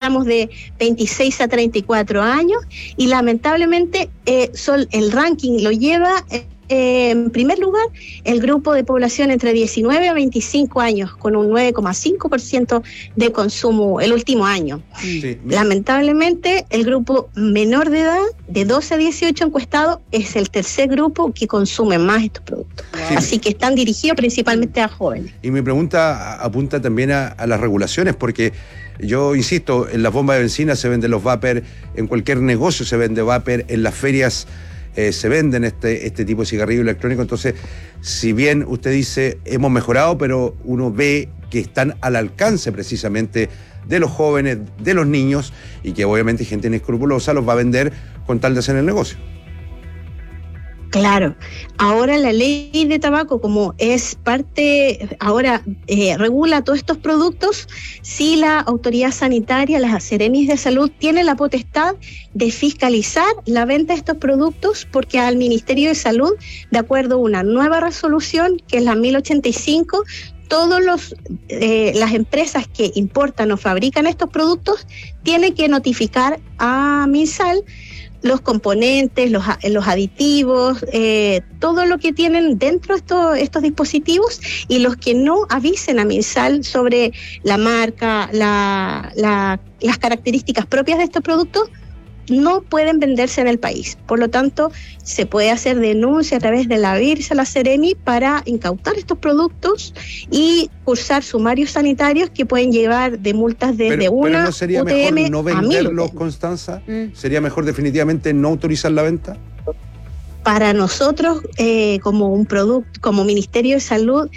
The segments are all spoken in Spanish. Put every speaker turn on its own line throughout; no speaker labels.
estamos de 26 a 34 años y lamentablemente el ranking lo lleva en primer lugar el grupo de población entre 19 a 25 años, con un 9,5% de consumo el último año. Sí. Lamentablemente, el grupo menor de edad, de 12 a 18 encuestado, es el tercer grupo que consume más estos productos. Wow. Así que están dirigidos principalmente a jóvenes.
Y mi pregunta apunta también a las regulaciones, porque yo insisto, en las bombas de benzina se venden los vapers, en cualquier negocio se vende vapor, en las ferias se venden este tipo de cigarrillo electrónico. Entonces, si bien usted dice hemos mejorado, pero uno ve que están al alcance precisamente de los jóvenes, de los niños, y que obviamente gente inescrupulosa los va a vender con tal de hacer el negocio.
Claro, ahora la ley de tabaco, como es parte, ahora regula todos estos productos, si la autoridad sanitaria, las Seremis de Salud, tiene la potestad de fiscalizar la venta de estos productos, porque al Ministerio de Salud, de acuerdo a una nueva resolución, que es la 1085, todas las empresas que importan o fabrican estos productos tienen que notificar a MinSal los componentes, los aditivos, todo lo que tienen dentro estos dispositivos, y los que no avisen a MinSal sobre la marca, las características propias de estos productos, no pueden venderse en el país. Por lo tanto, se puede hacer denuncia a través de la BIRSA, la Seremi, para incautar estos productos y cursar sumarios sanitarios que pueden llevar de multas desde una
¿Pero no sería
UTM
mejor no venderlos,
a 1.000?
Constanza? ¿Sería mejor definitivamente no autorizar la venta?
Para nosotros, como un producto, como Ministerio de Salud,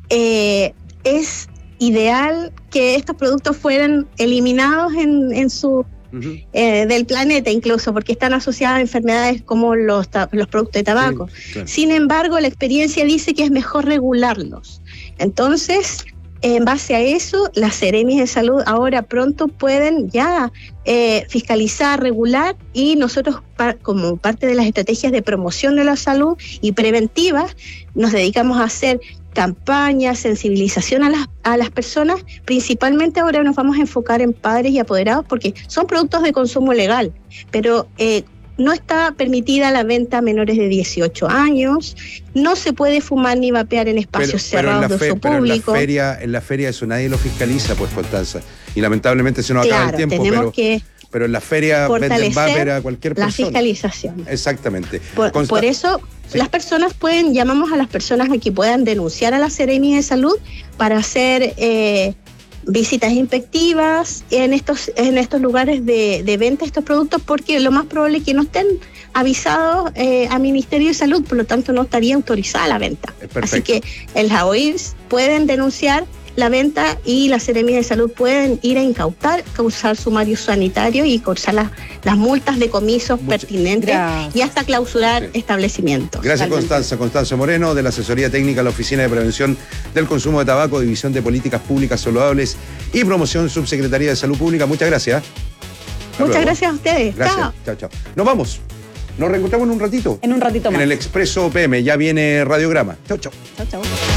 es ideal que estos productos fueran eliminados en su del planeta, incluso porque están asociadas a enfermedades como los productos de tabaco. Sí, claro. Sin embargo, la experiencia dice que es mejor regularlos. Entonces, en base a eso, las Seremis de Salud ahora pronto pueden ya fiscalizar, regular, y nosotros, como parte de las estrategias de promoción de la salud y preventivas, nos dedicamos a hacer campañas, sensibilización a las personas. Principalmente ahora nos vamos a enfocar en padres y apoderados, porque son productos de consumo legal, pero no está permitida la venta a menores de 18 años, no se puede fumar ni vapear en espacios cerrados de uso público.
Pero en la feria eso nadie lo fiscaliza, pues, Constanza, y lamentablemente se nos acaba el tiempo, pero en la feria venden vapor a cualquier persona.
La fiscalización.
Exactamente.
Por eso, sí, las personas llamamos a las personas a que puedan denunciar a la Seremi de Salud para hacer visitas inspectivas en estos lugares de venta de estos productos, porque lo más probable es que no estén avisados a Ministerio de Salud, por lo tanto no estaría autorizada la venta. Así que el OIRS pueden denunciar la venta y las Seremi de Salud pueden ir a incautar, causar sumarios sanitarios y causar las multas de comisos pertinentes y hasta clausurar establecimientos.
Gracias, Constanza. Constanza Moreno, de la Asesoría Técnica de la Oficina de Prevención del Consumo de Tabaco, División de Políticas Públicas Saludables y Promoción, Subsecretaría de Salud Pública. Muchas gracias.
Muchas gracias a ustedes.
Gracias. Chao. Nos vamos. Nos reencontramos en un ratito.
En un ratito más.
En el Expreso PM. Ya viene Radiograma. Chao.
Chao.